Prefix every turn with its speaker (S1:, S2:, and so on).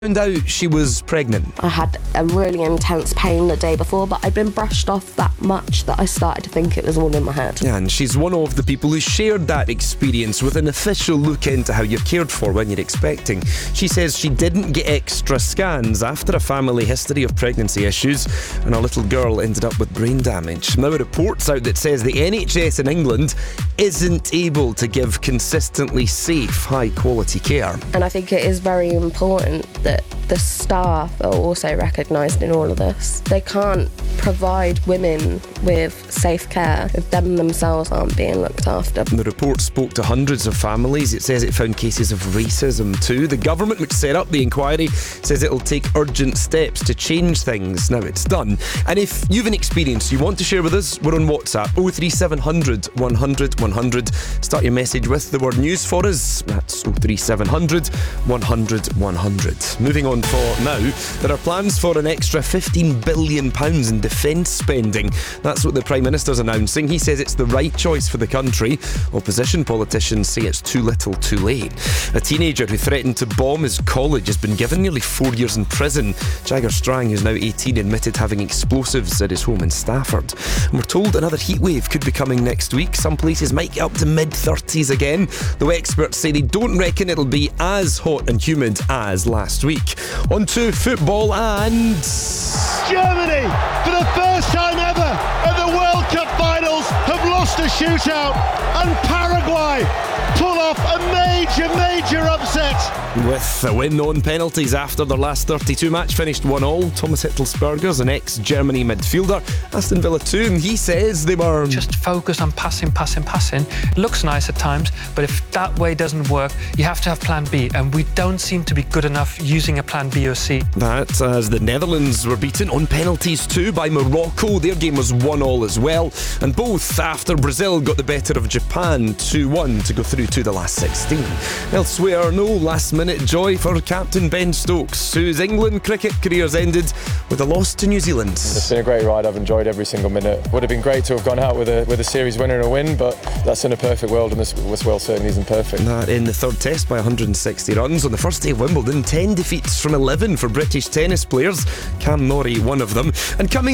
S1: Found out she was pregnant.
S2: I had a really intense pain the day before, but I'd been brushed off that much that I started to think it was all in my head.
S1: Yeah, and she's one of the people who shared that experience with an official look into how you're cared for when you're expecting. She says she didn't get extra scans after a family history of pregnancy issues, and our little girl ended up with brain damage. Now a report's out that says the NHS in England isn't able to give consistently safe, high-quality care.
S2: And I think it is very important that the staff are also recognised in all of this. They can't provide women with safe care if them themselves aren't being looked after.
S1: The report spoke to hundreds of families. It says it found cases of racism too. The government which set up the inquiry says it'll take urgent steps to change things. Now it's done. And if you've an experience you want to share with us, we're on WhatsApp 03700 100 100. Start your message with the word news for us. That's 03700 100 100. Moving on for now, there are plans for an extra £15 billion in defence spending. That's what the Prime Minister's announcing. He says it's the right choice for the country. Opposition politicians say it's too little too late. A teenager who threatened to bomb his college has been given nearly 4 years in prison. Jagger Strang, who's now 18, admitted having explosives at his home in Stafford. And we're told another heatwave could be coming next week. Some places might get up to mid-30s again, though experts say they don't reckon it'll be as hot and humid as last week. On to football and...
S3: Germany, for the first time ever at the World Cup finals, have lost a shootout, and Paraguay pull off a major upset.
S1: With a win on penalties after their last 32 match finished 1-1, Thomas Hitzlsperger's an ex-Germany midfielder, Aston Villa 2, and he says they were...
S4: Just focus on passing. It looks nice at times, but if that way doesn't work, you have to have plan B, and we don't seem to be good enough using a plan B or C.
S1: That as the Netherlands were beaten on penalties too by Morocco. Their game was 1-1 as well, and both after Brazil got the better of Japan 2-1 to go through to the last 16. Elsewhere, no last-minute joy for Captain Ben Stokes, whose England cricket career's ended with a loss to New Zealand.
S5: It's been a great ride. I've enjoyed every single minute. Would have been great to have gone out with a series winner and a win, but that's in a perfect world, and this world certainly isn't perfect.
S1: That in the third test by 160 runs on the first day of Wimbledon. 10 defeats from 11 for British tennis players. Cam Norrie, one of them. And coming